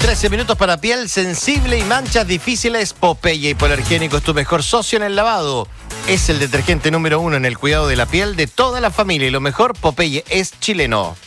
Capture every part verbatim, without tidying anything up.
trece minutos para piel sensible y manchas difíciles. Popeye Hipoalergénico es tu mejor socio en el lavado. Es el detergente número uno en el cuidado de la piel de toda la familia. Y lo mejor, Popeye es chileno.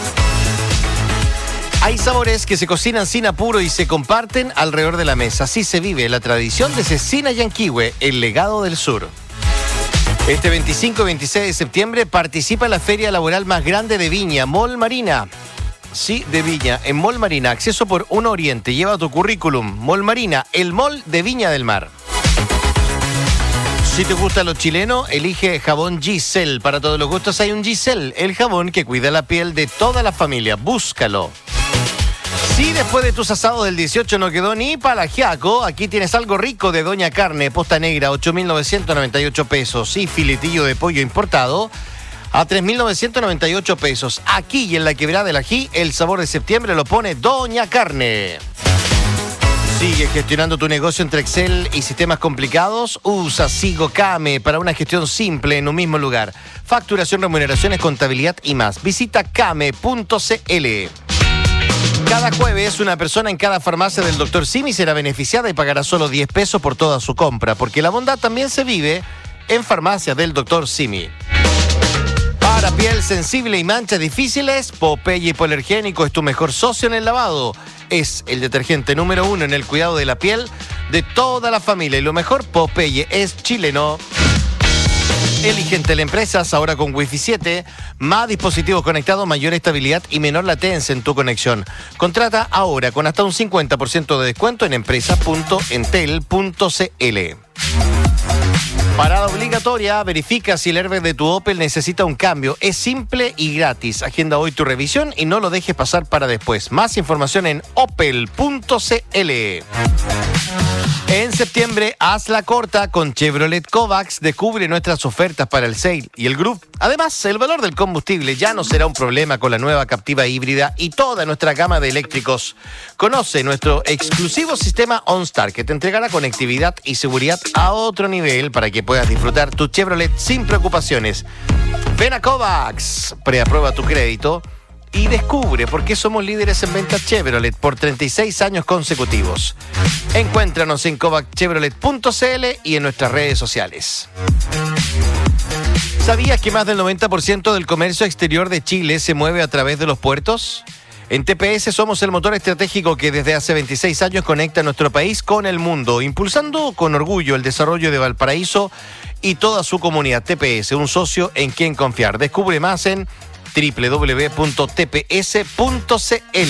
Hay sabores que se cocinan sin apuro y se comparten alrededor de la mesa. Así se vive la tradición de Cecina Yanquihue, el legado del sur. Este veinticinco y veintiséis de septiembre participa en la feria laboral más grande de Viña, Mall Marina. Sí, de Viña, en Mall Marina. Acceso por uno Oriente. Lleva tu currículum. Mall Marina, el mall de Viña del Mar. Si te gusta lo chileno, elige jabón Giselle. Para todos los gustos hay un Giselle, el jabón que cuida la piel de toda la familia. Búscalo. Si después de tus asados del dieciocho no quedó ni para ajiaco, aquí tienes algo rico de Doña Carne, posta negra, ocho mil novecientos noventa y ocho pesos. Y filetillo de pollo importado a tres mil novecientos noventa y ocho pesos. Aquí y en la Quebrada del Ají, el sabor de septiembre lo pone Doña Carne. Sigue gestionando tu negocio entre Excel y sistemas complicados. Usa SigoCame para una gestión simple en un mismo lugar. Facturación, remuneraciones, contabilidad y más. Visita came punto cl. Cada jueves, una persona en cada farmacia del doctor Simi será beneficiada y pagará solo diez pesos por toda su compra, porque la bondad también se vive en farmacia del doctor Simi. Para piel sensible y manchas difíciles, Popeye Hipoalergénico es tu mejor socio en el lavado. Es el detergente número uno en el cuidado de la piel de toda la familia. Y lo mejor, Popeye es chileno. Elige en Teleempresas, ahora con Wi-Fi siete, más dispositivos conectados, mayor estabilidad y menor latencia en tu conexión. Contrata ahora con hasta un cincuenta por ciento de descuento en empresa punto entel punto cl. Parada obligatoria, verifica si el airbag de tu Opel necesita un cambio. Es simple y gratis. Agenda hoy tu revisión y no lo dejes pasar para después. Más información en opel punto cl. En septiembre, hazla corta con Chevrolet Kovacs. Descubre nuestras ofertas para el sale y el group. Además, el valor del combustible ya no será un problema con la nueva Captiva híbrida y toda nuestra gama de eléctricos. Conoce nuestro exclusivo sistema OnStar que te entregará conectividad y seguridad a otro nivel para que puedas disfrutar tu Chevrolet sin preocupaciones. Ven a Kovacs, preaprueba tu crédito y descubre por qué somos líderes en ventas Chevrolet por treinta y seis años consecutivos. Encuéntranos en kovac chevrolet punto cl y en nuestras redes sociales. ¿Sabías que más del noventa por ciento del comercio exterior de Chile se mueve a través de los puertos? En T P S somos el motor estratégico que desde hace veintiséis años conecta a nuestro país con el mundo, impulsando con orgullo el desarrollo de Valparaíso y toda su comunidad. T P S, un socio en quien confiar. Descubre más en doble u doble u doble u punto t p s punto cl.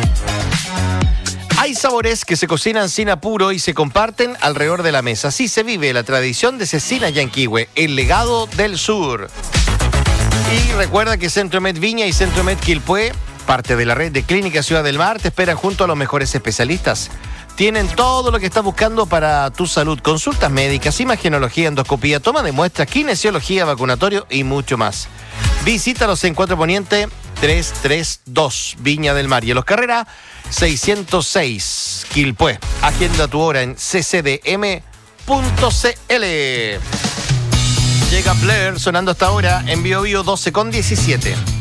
Hay sabores que se cocinan sin apuro y se comparten alrededor de la mesa. Así se vive la tradición de Cecina Yanquihue, el legado del sur. Y recuerda que Centromed Viña y Centromed Quilpué, parte de la red de Clínica Ciudad del Mar, te esperan junto a los mejores especialistas. Tienen todo lo que estás buscando para tu salud. Consultas médicas, imagenología, endoscopía, toma de muestras, kinesiología, vacunatorio y mucho más. Visítalos en Cuatro Poniente trescientos treinta y dos, Viña del Mar. Y en Los Carreras, seiscientos seis, Quilpué. Agenda tu hora en c c d m punto cl. Llega Blair sonando hasta ahora en Bio Bio doce con diecisiete.